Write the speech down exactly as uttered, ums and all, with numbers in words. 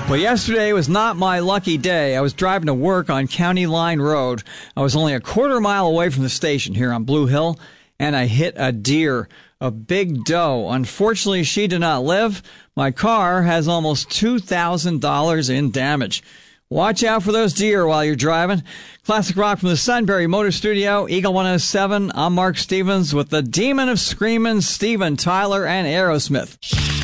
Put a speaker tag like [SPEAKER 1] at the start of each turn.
[SPEAKER 1] Well, yesterday was not my lucky day. I was driving to work on County Line Road. I was only a quarter mile away from the station here on Blue Hill, and I hit a deer, a big doe. Unfortunately, she did not live. My car has almost two thousand dollars in damage. Watch out for those deer while you're driving. Classic rock from the Sunbury Motor Studio, Eagle one oh seven. I'm Mark Stevens with the Demon of Screamin', Steven Tyler, and Aerosmith.